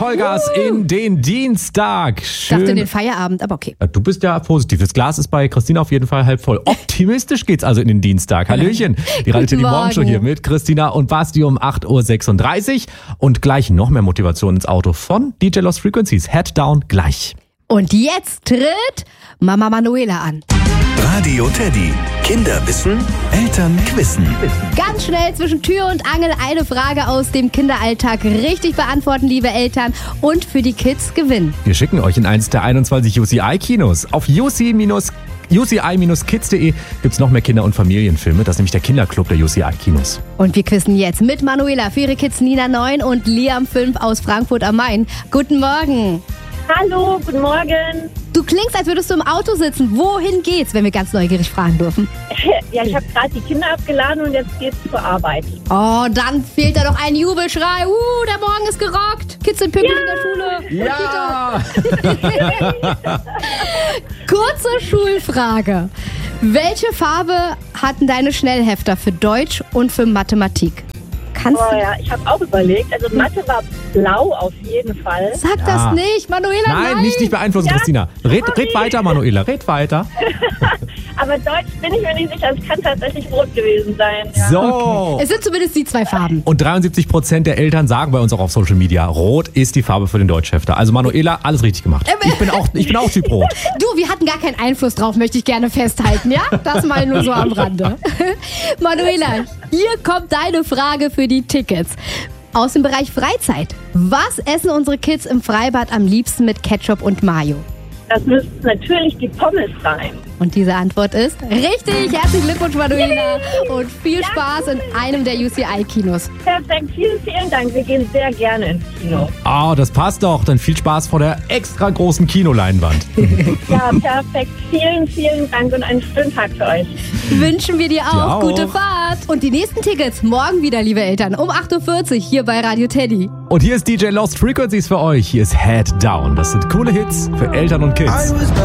Vollgas in den Dienstag. Ich dachte in den Feierabend, aber okay. Du bist ja positiv. Das Glas ist bei Christina auf jeden Fall halb voll. Optimistisch geht's also in den Dienstag. Hallöchen. Die Radio Teddy Morgenshow hier mit Christina und Basti um 8.36 Uhr. Und gleich noch mehr Motivation ins Auto von DJ Lost Frequencies. Head down gleich. Und jetzt tritt Mama Manuela an. Radio Teddy. Kinder wissen, Eltern quissen. Ganz schnell zwischen Tür und Angel eine Frage aus dem Kinderalltag richtig beantworten, liebe Eltern. Und für die Kids gewinnen. Wir schicken euch in eins der 21 UCI-Kinos. Auf UCI-kids.de gibt's noch mehr Kinder- und Familienfilme. Das ist nämlich der Kinderclub der UCI-Kinos. Und wir quizzen jetzt mit Manuela für ihre Kids Nina 9 und Liam 5 aus Frankfurt am Main. Guten Morgen. Hallo, guten Morgen. Du klingst, als würdest du im Auto sitzen. Wohin geht's, wenn wir ganz neugierig fragen dürfen? Ja, ich habe gerade die Kinder abgeladen und jetzt geht's zur Arbeit. Oh, dann fehlt da doch ein Jubelschrei. Der Morgen ist gerockt. Kids sind pünktlich in der Schule. Ja! Kurze Schulfrage. Welche Farbe hatten deine Schnellhefter für Deutsch und für Mathematik? Kannst Oh du... ja, ich habe auch überlegt. Also Mathe war blau auf jeden Fall. Sag das nicht, Manuela, nein. Nicht beeinflussen, Ja, Christina. Red sorry. weiter, Manuela, red weiter. Aber Deutsch bin ich mir nicht sicher. Es kann tatsächlich rot gewesen sein. Ja. So. Es sind zumindest die zwei Farben. Und 73% der Eltern sagen bei uns auch auf Social Media, rot ist die Farbe für den Deutschhefter. Also Manuela, alles richtig gemacht. Ich bin auch Typ rot. Du, wir hatten gar keinen Einfluss drauf, möchte ich gerne festhalten, ja? Das mal nur so am Rande. Manuela, hier kommt deine Frage für die Tickets. Aus dem Bereich Freizeit. Was essen unsere Kids im Freibad am liebsten mit Ketchup und Mayo? Das müssten natürlich die Pommes sein. Und diese Antwort ist richtig. Herzlichen Glückwunsch, Manuela. Und viel Spaß in einem der UCI-Kinos. Perfekt, vielen, vielen Dank. Wir gehen sehr gerne ins Kino. Oh, das passt doch. Dann viel Spaß vor der extra großen Kinoleinwand. Ja, perfekt. Vielen, vielen Dank und einen schönen Tag für euch. Wünschen wir dir auch. Dir auch. Gute Fahrt. Und die nächsten Tickets morgen wieder, liebe Eltern, um 8.40 Uhr hier bei Radio Teddy. Und hier ist DJ Lost Frequencies für euch. Hier ist Head Down. Das sind coole Hits für Eltern und Kids.